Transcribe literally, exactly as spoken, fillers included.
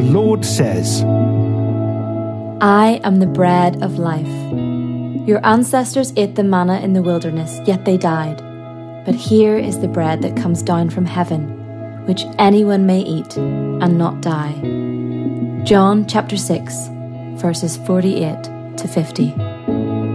Lord says, I am the bread of life. Your ancestors ate the manna in the wilderness, yet they died. But here is the bread that comes down from heaven, which anyone may eat and not die. John chapter six, verses forty-eight to fifty.